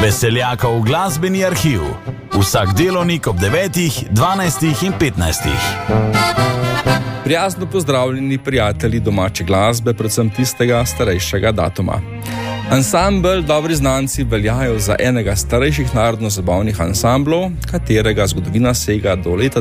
Veseljakov glasbeni arhiv. Vsak delovnik ob 9, 12 in 15. Prijazno pozdravljeni prijatelji domače glasbe, predvsem tistega starejšega datuma. Ansambel Dobri znanci veljajo za enega starejših narodno-zabavnih ansamblov, katerega zgodovina sega do leta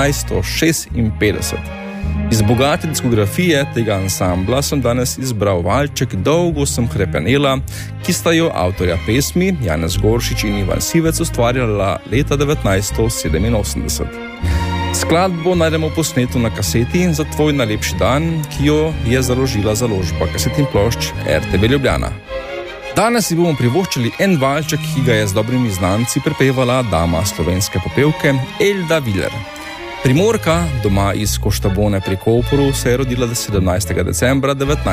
1956. Iz bogate diskografije tega ansambla sem danes izbral valček Dolgo sem hrepenela, ki sta jo avtorja pesmi Janez Goršič in Ivan Sivec ustvarjala leta 1987. Skladbo najdemo posneto na kaseti Za tvoj najlepši dan, ki jo je založila založba kaset in plošč RTV Ljubljana. Danes si bomo privoščili en valček, ki ga je z dobrimi znanci prepevala dama slovenske popevke Elda Viler. Primorka, doma iz Koštabone pri Kopru, se je rodila 17. decembra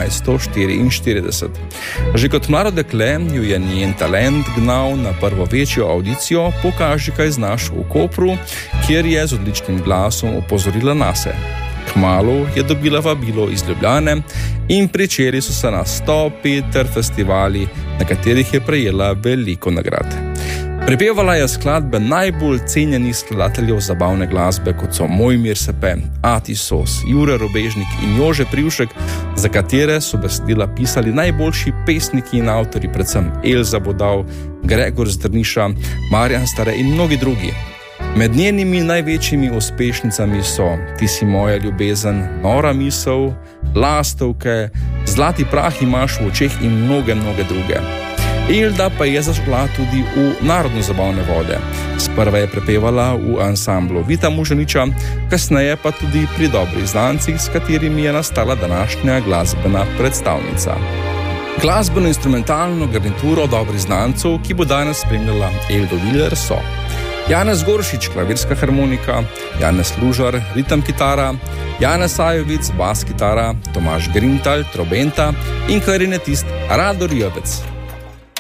1944. Že kot mlado dekle jo je njen talent gnal na prvo večjo audicijo Pokaži, kaj znaš v Kopru, kjer je z odličnim glasom opozorila nase. Kmalu je dobila vabilo iz Ljubljane in pričeli so se nastopi ter festivali, na katerih je prejela veliko nagrad. Prepevala je skladbe najbolj cenjenih skladateljev zabavne glasbe, kot so Mojmir Sepe, Ati Sos, Jure Robežnik in Jože Privšek, za katere so besedila pisali najboljši pesniki in avtori, predvsem Elza Bodal, Gregor Zdrniša, Marjan Stare in mnogi drugi. Med njenimi največjimi uspešnicami so Ti si moja ljubezen, Nora misel, Lastovke, Zlati prah imaš v očeh in mnoge druge. Elda pa je zašla tudi v narodno-zabavne vode. Sprva je prepevala v ansamblu Vita Muženiča, kasneje pa tudi pri Dobrih znancih, s katerimi je nastala današnja glasbena predstavnica. Glasbeno-instrumentalno garnituro Dobrih znancev, ki bo danes spremljala Eldo Viler, so Janez Goršič, klavirska harmonika, Janez Lužar, ritem kitara, Janez Sajovic, bas kitara, Tomaž Grintal, trobenta in klarinetist Rador Jovec.